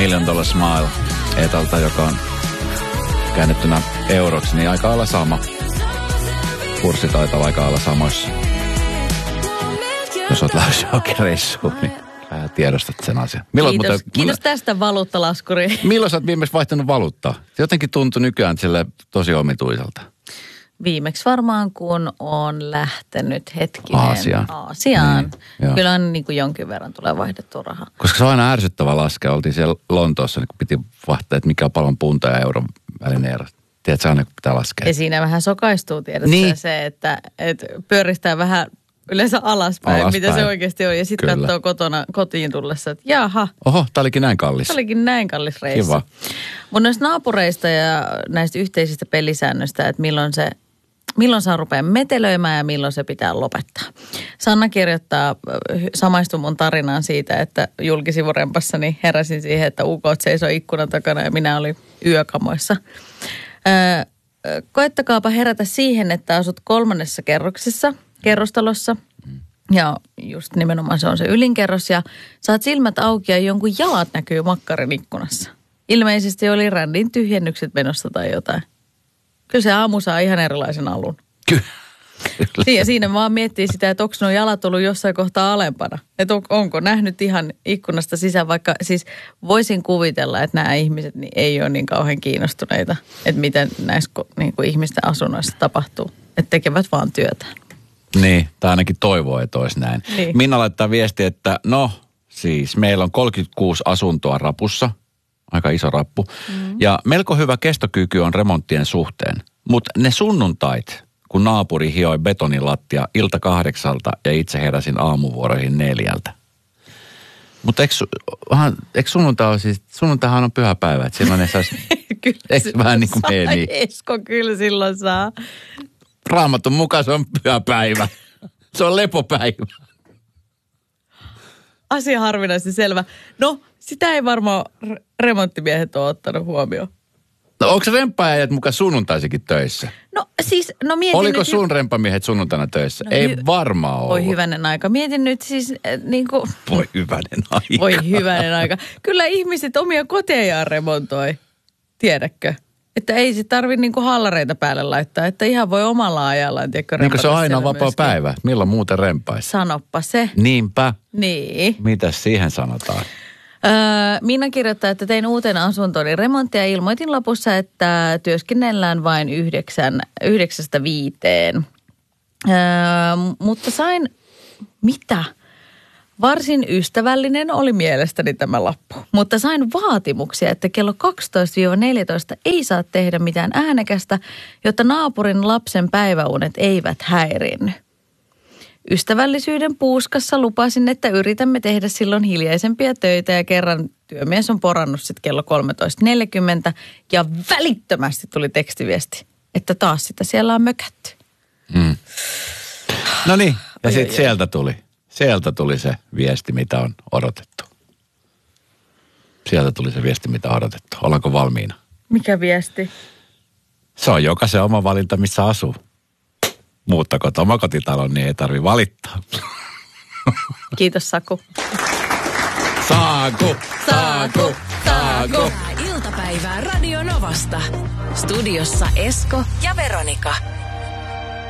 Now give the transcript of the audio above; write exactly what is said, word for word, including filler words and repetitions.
Million Dollar Smile Etalta, joka on käännettynä euroksi, niin aika olla sama. Kurssi taitaa aika olla samoissa. Jos olet lähdössä oikein reissuun, niin tiedostat sen asian. Milloin, Kiitos, mutta, kiitos tästä valuuttalaskuri. Milloin sä oot viimeksi vaihtanut valuuttaa? Se jotenkin tuntui nykyään sille tosi omituiselta. Viimeksi varmaan, kun on lähtenyt hetkinen Aasiaan. Aasiaan. Niin, Kyllä on niin kuin jonkin verran tulee vaihdettua rahaa. Koska se on aina ärsyttävä laskea. Oltiin siellä Lontoossa, niin kun piti vaihtaa, että mikä on paljon punta ja euron välinen ero. Tiedätkö, aina kun pitää laskea. Ja siinä vähän sokaistuu, tiedätkö niin. se, että, että pyöristää vähän yleensä alaspäin, alaspäin. Mitä se oikeasti on. Ja sitten katsoo kotona, kotiin tullessa, että jaha. Oho, tää olikin näin kallis. Tää olikin näin kallis reissu. Kiva. Mun näistä naapureista ja näistä yhteisistä pelisäännöistä, että milloin se, milloin saa rupeaa metelöimään ja milloin se pitää lopettaa. Sanna kirjoittaa, samaistui mun tarinaan siitä, että julkisivurempassani heräsin siihen, että ukot seisoi ikkunan takana ja minä olin yökamoissa. Öö, koettakaapa herätä siihen, että asut kolmannessa kerroksessa, kerrostalossa. Ja just nimenomaan se on se ylinkerros ja saat silmät auki ja jonkun jalat näkyy makkarin ikkunassa. Ilmeisesti oli rändin tyhjennykset menossa tai jotain. Kyllä se aamu saa ihan erilaisen alun. Kyllä. Niin ja siinä vaan miettii sitä, että onko nuo jalat ollut jossain kohtaa alempana. Että on, onko nähnyt ihan ikkunasta sisään, vaikka siis voisin kuvitella, että nämä ihmiset niin ei ole niin kauhean kiinnostuneita, että miten näissä niin kuin ihmisten asunnoissa tapahtuu. Että tekevät vaan työtään. Niin, tai ainakin toivoo, että olisi näin. Niin. Minna laittaa viesti, että no siis meillä on kolmekymmentäkuusi asuntoa rapussa, aika iso rappu, mm. ja melko hyvä kestokyky on remonttien suhteen. Mutta ne sunnuntait, kun naapuri hioi betonilattia ilta kahdeksalta ja itse heräsin aamuvuoroihin neljältä. Mutta eikö, eikö sunnuntai siis, sunnuntaihan on pyhä päivä, että silloin ei saisi, eikö vähän niin kuin mene niin? Esko, kyllä silloin saa. Raamatun mukaan se on pyhä päivä. Se on lepopäivä. Asia harvinaisesti selvä. No, sitä ei varmaan remonttimiehet ole ottanut huomioon. No onko remppaajat mukaan sunnuntaisikin töissä? No siis, no mietin Oliko nyt... sun rempamiehet sunnuntaina töissä? No, ei hy... varmaan ollut. Voi hyvänen aika. Mietin nyt siis äh, niin kuin... Voi hyvänen aika. Voi hyvänen aika. Kyllä ihmiset omia kotejaan remontoi. Tiedätkö? Että ei se tarvitse niinku hallareita päälle laittaa, että ihan voi omalla ajallaan, tiedätkö, niin kuin se on aina vapaa myöskin. Päivä. Milloin muuten rempaisi? Sanoppa se. Niinpä. Niin. Mitäs siihen sanotaan? Öö, Minna kirjoittaa, että tein uuten asuntooni remonttia ja ilmoitin lopussa, että työskennellään vain yhdeksän, yhdeksästä viiteen. Öö, mutta sain, mitä? Varsin ystävällinen oli mielestäni tämä lappu, mutta sain vaatimuksia, että kello kaksitoista neljätoista ei saa tehdä mitään äänekästä, jotta naapurin lapsen päiväunet eivät häirinny. Ystävällisyyden puuskassa lupasin, että yritämme tehdä silloin hiljaisempia töitä ja kerran työmies on porannut sitten kello kolmetoista neljäkymmentä ja välittömästi tuli tekstiviesti, että taas sitä siellä on mökätty. Mm. No niin, ja sitten sieltä tuli. Sieltä tuli se viesti, mitä on odotettu. Sieltä tuli se viesti, mitä on odotettu. Ollaanko valmiina? Mikä viesti? Se on jokaisen oma valinta, missä asuu. Muuttako omakotitalon, niin ei tarvi valittaa. Kiitos, Saku. Saku, Saku, Saku. Iltapäivää Radio Novasta. Studiossa Esko ja Veronika.